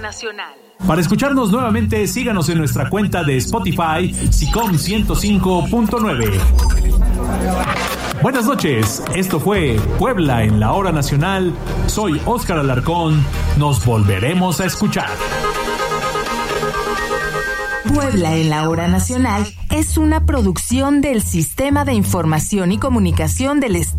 nacional. Para escucharnos nuevamente, síganos en nuestra cuenta de Spotify, SICOM 105.9. Buenas noches, esto fue Puebla en la Hora Nacional. Soy Óscar Alarcón, nos volveremos a escuchar. Puebla en la Hora Nacional es una producción del Sistema de Información y Comunicación del Estado.